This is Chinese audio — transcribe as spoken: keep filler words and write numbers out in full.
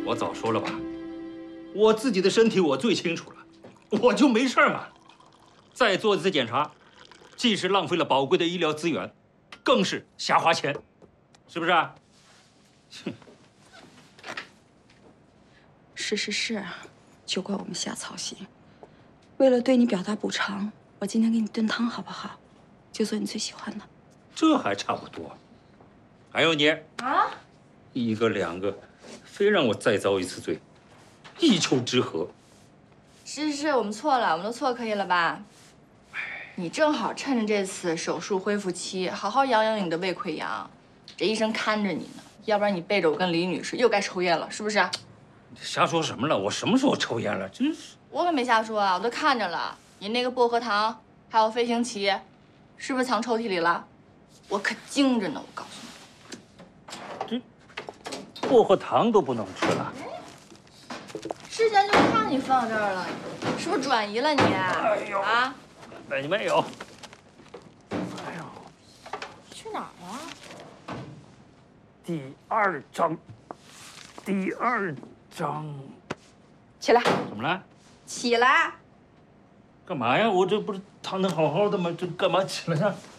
我早说了吧，我自己的身体我最清楚了，我就没事嘛。再做一次检查，既是浪费了宝贵的医疗资源，更是瞎花钱，是不是啊？哼。 是是是，就怪我们瞎操心。为了对你表达补偿，我今天给你炖汤好不好？就做你最喜欢的。 这还差不多。还有你啊，一个两个，非让我再遭一次罪，一丘之貉。 是是是，我们错了，我们的错可以了吧？你正好趁着这次手术恢复期，好好养养你的胃溃疡。这医生看着你呢，要不然你背着我跟李女士又该抽烟了，是不是？ 你瞎说什么了？我什么时候抽烟了？真是！ 我可没瞎说啊，我都看着了。你那个薄荷糖还有飞行棋，是不是藏抽屉里了？我可精着呢，我告诉你。 这薄荷糖都不能吃了。 之前就看你放这儿了，是不是转移了你？ 哎呦啊！没没有。 哎呦，去哪儿了？ 第二章，第二章。 起来！ 怎么了？ 起来！ 干嘛呀？我这不是躺得好好的吗？这干嘛起来呀？